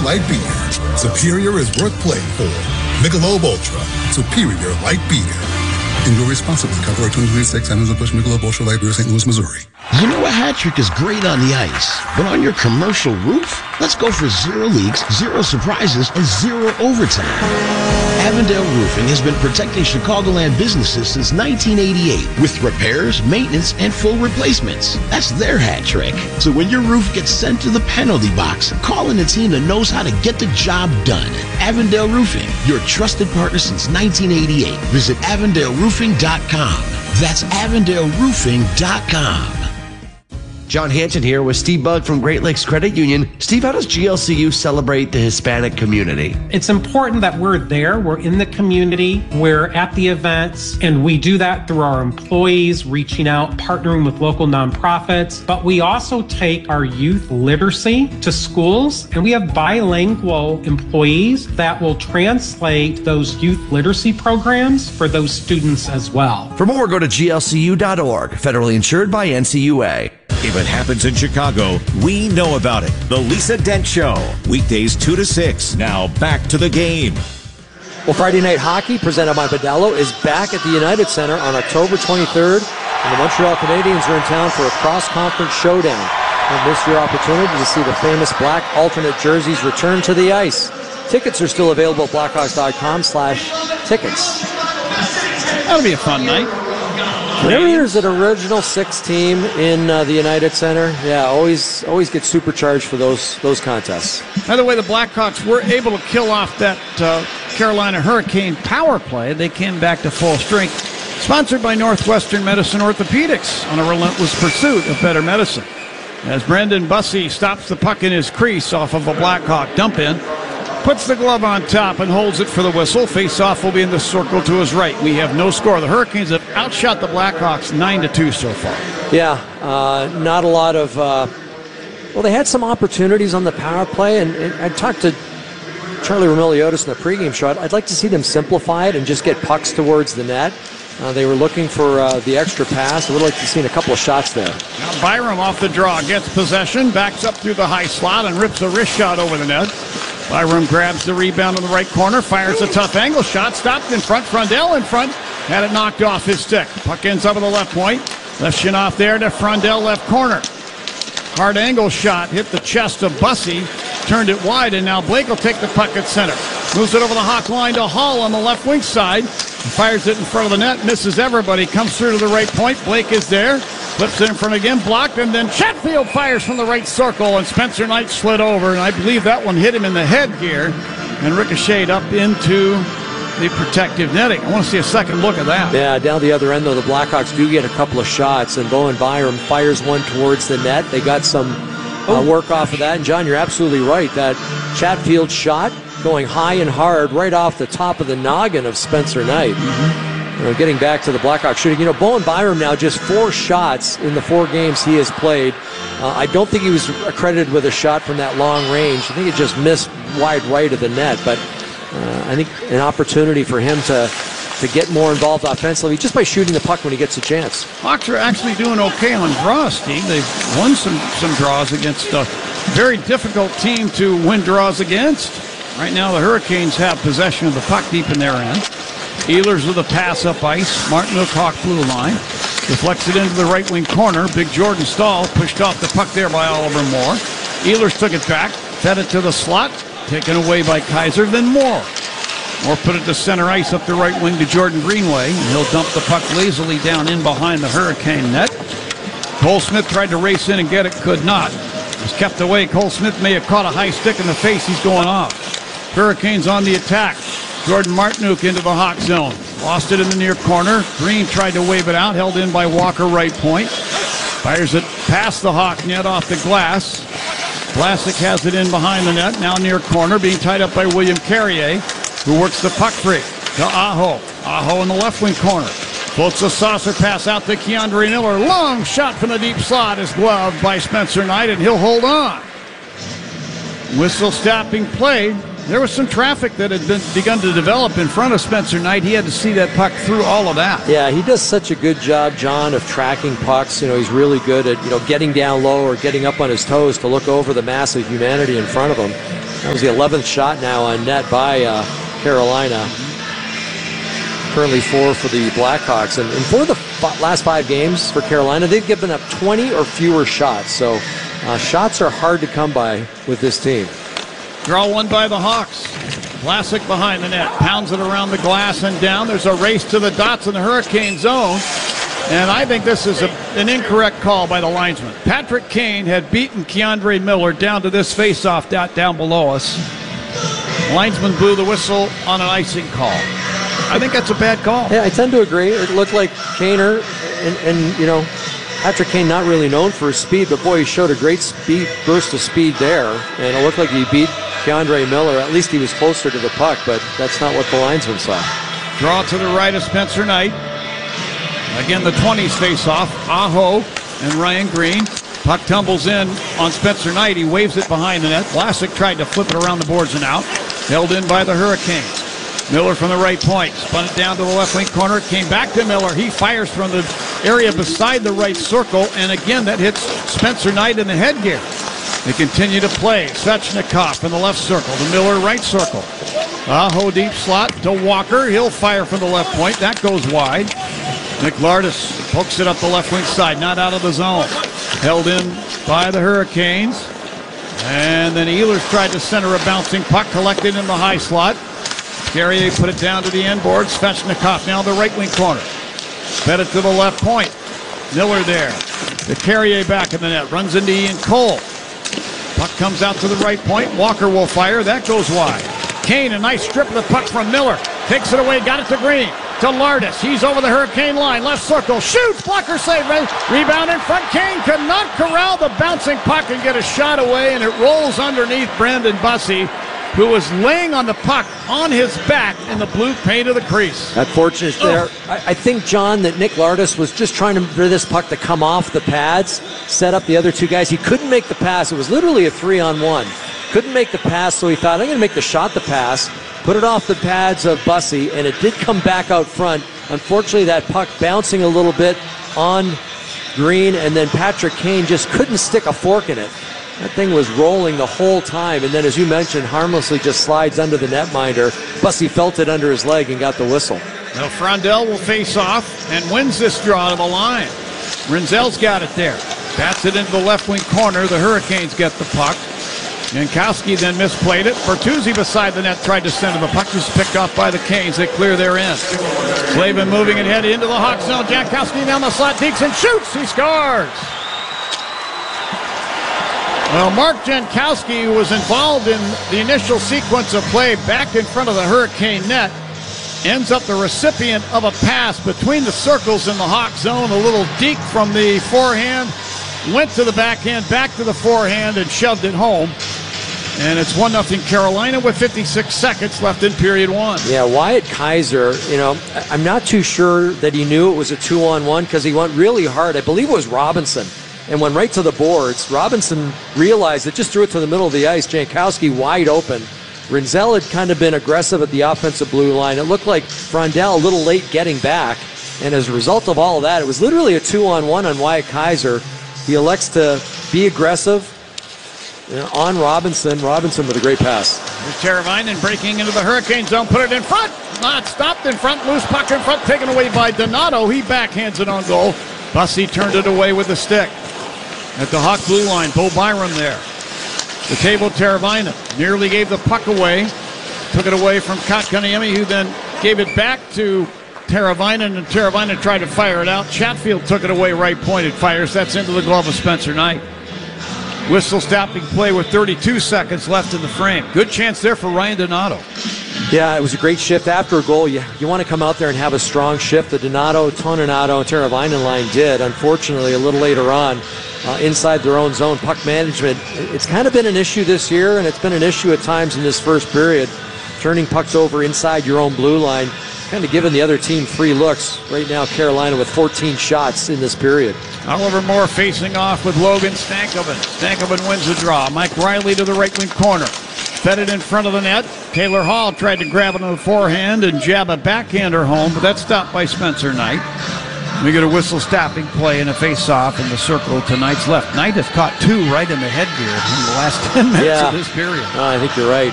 Light Beer. Superior is worth playing for. Michelob Ultra. Superior Light Beer. Enjoy responsibly. Copyright 2026. Anheuser-Busch Michelob Ultra Light Beer, St. Louis, Missouri. You know a hat trick is great on the ice, but on your commercial roof? Let's go for 0 leaks, 0 surprises, and 0 overtime. Avondale Roofing has been protecting Chicagoland businesses since 1988 with repairs, maintenance, and full replacements. That's their hat trick. So when your roof gets sent to the penalty box, call in a team that knows how to get the job done. Avondale Roofing, your trusted partner since 1988. Visit AvondaleRoofing.com. That's AvondaleRoofing.com. John Hanson here with Steve Bugg from Great Lakes Credit Union. Steve, how does GLCU celebrate the Hispanic community? It's important that we're there. We're in the community. We're at the events, and we do that through our employees, reaching out, partnering with local nonprofits. But we also take our youth literacy to schools, and we have bilingual employees that will translate those youth literacy programs for those students as well. For more, go to glcu.org, federally insured by NCUA. If it happens in Chicago, we know about it. The Lisa Dent Show, weekdays 2 to 6. Now back to the game. Well, Friday Night Hockey, presented by Modelo, is back at the United Center on October 23rd, and the Montreal Canadiens are in town for a cross-conference showdown. Don't miss your opportunity to see the famous black alternate jerseys return to the ice. Tickets are still available at blackhawks.com/tickets. That'll be a fun night. Whenever there's an original 6 team in the United Center, yeah, always get supercharged for those contests. By the way, the Blackhawks were able to kill off that Carolina Hurricane power play. They came back to full strength. Sponsored by Northwestern Medicine Orthopedics on a relentless pursuit of better medicine. As Brendan Bussey stops the puck in his crease off of a Blackhawk dump-in, puts the glove on top and holds it for the whistle. Face-off will be in the circle to his right. We have no score. The Hurricanes have outshot the Blackhawks 9-2 so far. Yeah, not a lot of... well, they had some opportunities on the power play, and I talked to Charlie Roumeliotis in the pregame show. I'd like to see them simplify it and just get pucks towards the net. They were looking for the extra pass. I would like to see a couple of shots there. Now Byram off the draw, gets possession, backs up through the high slot, and rips a wrist shot over the net. Byram grabs the rebound in the right corner, fires a tough angle shot, stopped in front, Frundell in front, had it knocked off his stick. Puck ends up at the left point, left shin off there to Frundell left corner. Hard angle shot, hit the chest of Bussey, turned it wide, and now Blake will take the puck at center. Moves it over the Hawk line to Hall on the left wing side, fires it in front of the net, misses everybody, comes through to the right point, Blake is there. Flips it in front again, blocked, and then Chatfield fires from the right circle, and Spencer Knight slid over, and I believe that one hit him in the headgear and ricocheted up into the protective netting. I want to see a second look at that. Yeah, down the other end, though, the Blackhawks do get a couple of shots, and Bowen Byram fires one towards the net. They got some work off of that, and John, you're absolutely right. That Chatfield shot going high and hard right off the top of the noggin of Spencer Knight. Getting back to the Blackhawks shooting. Bowen Byram now just 4 shots in the 4 games he has played. I don't think he was accredited with a shot from that long range. I think it just missed wide right of the net. But I think an opportunity for him to get more involved offensively just by shooting the puck when he gets a chance. Hawks are actually doing okay on draws, Steve. They've won some draws against a very difficult team to win draws against. Right now the Hurricanes have possession of the puck deep in their end. Ehlers with a pass up ice. Martinook Hawk blue line. Deflects it into the right wing corner. Big Jordan Staal pushed off the puck there by Oliver Moore. Ehlers took it back. Fed it to the slot. Taken away by Kaiser. Then Moore. Moore put it to center ice up the right wing to Jordan Greenway. And he'll dump the puck lazily down in behind the Hurricane net. Cole Smith tried to race in and get it. Could not. Was kept away. Cole Smith may have caught a high stick in the face. He's going off. Hurricanes on the attack. Jordan Martinook into the Hawk zone. Lost it in the near corner. Green tried to wave it out. Held in by Walker right point. Fires it past the Hawk net off the glass. Vlasic has it in behind the net. Now near corner. Being tied up by William Carrier, who works the puck free to Aho. Aho in the left wing corner. Floats a saucer pass out to Keandre Miller. Long shot from the deep slot is gloved by Spencer Knight, and he'll hold on. Whistle stopping play. There was some traffic that had begun to develop in front of Spencer Knight. He had to see that puck through all of that. Yeah, he does such a good job, John, of tracking pucks. He's really good at, getting down low or getting up on his toes to look over the massive humanity in front of him. That was the 11th shot now on net by Carolina. Currently 4 for the Blackhawks. And for the last 5 games for Carolina, they've given up 20 or fewer shots. So shots are hard to come by with this team. Draw one by the Hawks. Vlasic behind the net. Pounds it around the glass and down. There's a race to the dots in the Hurricane zone. And I think this is an incorrect call by the linesman. Patrick Kane had beaten Keandre Miller down to this faceoff down below us. Linesman blew the whistle on an icing call. I think that's a bad call. Yeah, I tend to agree. It looked like Kaner, and you know, Patrick Kane not really known for his speed, but boy, he showed a great burst of speed there. And it looked like he beat Keandre Miller. At least he was closer to the puck, but that's not what the linesman saw. Draw to the right of Spencer Knight. Again, the 20s face off. Aho and Ryan Green. Puck tumbles in on Spencer Knight. He waves it behind the net. Vlasic tried to flip it around the boards and out. Held in by the Hurricanes. Miller from the right point. Spun it down to the left wing corner. Came back to Miller. He fires from the area beside the right circle. And again, that hits Spencer Knight in the headgear. They continue to play. Svechnikov in the left circle. The Miller right circle. Aho deep slot to Walker. He'll fire from the left point. That goes wide. Nick Lardis pokes it up the left wing side, not out of the zone. Held in by the Hurricanes. And then Ehlers tried to center a bouncing puck, collected in the high slot. Carrier put it down to the end board. Svechnikov now the right wing corner. Fed it to the left point. Miller there. The Carrier back in the net. Runs into Ian Cole. Puck comes out to the right point. Walker will fire. That goes wide. Kane, a nice strip of the puck from Miller. Takes it away. Got it to Green. To Lardis. He's over the Hurricane line. Left circle. Shoots. Blocker save. Rebound in front. Kane could not corral the bouncing puck and get a shot away, and it rolls underneath Brandon Bussey, who was laying on the puck on his back in the blue paint of the crease. Unfortunate there. I think, John, that Nick Lardis was just trying for this puck to come off the pads, set up the other two guys. He couldn't make the pass. It was literally a 3-on-1. Couldn't make the pass, so he thought, I'm going to make the shot the pass. Put it off the pads of Bussey, and it did come back out front. Unfortunately, that puck bouncing a little bit on Green, and then Patrick Kane just couldn't stick a fork in it. That thing was rolling the whole time, and then, as you mentioned, harmlessly just slides under the netminder. Bussey felt it under his leg and got the whistle. Now Frondell will face off and wins this draw to the line. Rinzel's got it there. Bats it into the left wing corner. The Hurricanes get the puck. Jankowski then misplayed it. Bertuzzi beside the net tried to center the puck. Just picked off by the Canes. They clear their end. Slavin moving it head into the Hawk zone. Jankowski down the slot. Deeks and shoots. He scores. Well, Mark Jankowski, who was involved in the initial sequence of play back in front of the Hurricane net, ends up the recipient of a pass between the circles in the Hawk zone. A little deke from the forehand. Went to the backhand, back to the forehand, and shoved it home. And it's 1-0 Carolina with 56 seconds left in period one. Yeah, Wyatt Kaiser, you know, I'm not too sure that he knew it was a 2-on-1 because he went really hard. I believe it was Robinson, and went right to the boards. Robinson realized it, just threw it to the middle of the ice. Jankowski wide open. Rinzel had kind of been aggressive at the offensive blue line. It looked like Frondell a little late getting back. And as a result of all of that, it was literally a 2-on-1 on Wyatt Kaiser. He elects to be aggressive on Robinson. Robinson with a great pass. Here's Teravainen breaking into the Hurricane zone. Put it in front. Not stopped in front. Loose puck in front. Taken away by Donato. He backhands it on goal. Bussey turned it away with the stick. At the Hawk blue line, Bo Byram there. The table, Teravainen nearly gave the puck away. Took it away from Kotkaniemi, who then gave it back to Teravainen, and Teravainen tried to fire it out. Chatfield took it away right point. It fires. That's into the glove of Spencer Knight. Whistle stopping play with 32 seconds left in the frame. Good chance there for Ryan Donato. Yeah, it was a great shift after a goal. You want to come out there and have a strong shift. The Donato, Toninato, and Teravainen line did. Unfortunately, a little later on, inside their own zone, puck management, it's kind of been an issue this year, and it's been an issue at times in this first period. Turning pucks over inside your own blue line, kind of giving the other team free looks. Right now, Carolina with 14 shots in this period. Oliver Moore facing off with Logan Stankoven. Stankoven wins the draw. Mike Riley to the right wing corner. Fed it in front of the net. Taylor Hall tried to grab it on the forehand and jab a backhander home, but that's stopped by Spencer Knight. We get a whistle stopping play and a face-off in the circle to Knight's left. Knight has caught 2 right in the headgear in the last 10 minutes of this period. I think you're right.